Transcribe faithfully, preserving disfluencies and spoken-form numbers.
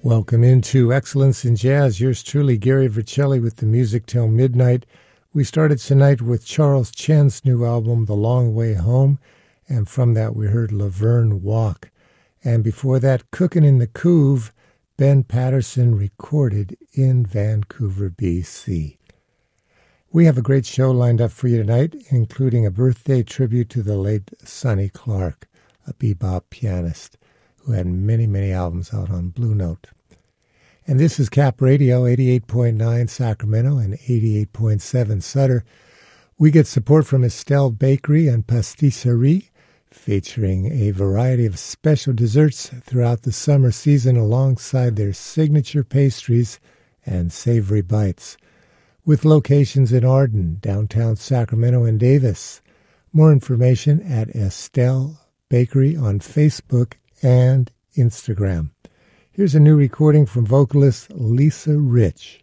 Welcome into Excellence in Jazz. Yours truly, Gary Vercelli, with the music till midnight. We started tonight with Charles Chen's new album, The Long Way Home, and from that we heard Laverne Walk. And before that, Cookin' in the Couve, Ben Patterson, recorded in Vancouver, B C. We have a great show lined up for you tonight, including a birthday tribute to the late Sonny Clark, a bebop pianist who had many, many albums out on Blue Note. And this is Cap Radio, eighty-eight point nine Sacramento and eighty-eight point seven Sutter. We get support from Estelle Bakery and Pastisserie, featuring a variety of special desserts throughout the summer season alongside their signature pastries and savory bites. With locations in Arden, downtown Sacramento, and Davis. More information at Estelle Bakery on Facebook and Instagram. Here's a new recording from vocalist Lisa Rich.